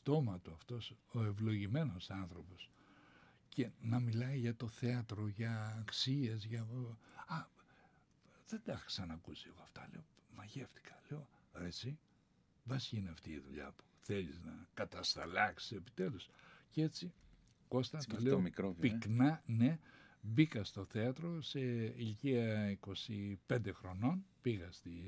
στόμα του αυτός ο ευλογημένος άνθρωπος και να μιλάει για το θέατρο, για αξίες, για... δεν τα είχα ξανακούσει εγώ αυτά. Λέω, μαγεύτηκα. Λέω, ρε εσύ, βάση είναι αυτή η δουλειά που θέλεις να κατασταλάξεις επιτέλους. Και έτσι, Κώστα, το λέω πυκνά, ναι, μπήκα στο θέατρο σε ηλικία 25 χρονών, πήγα στη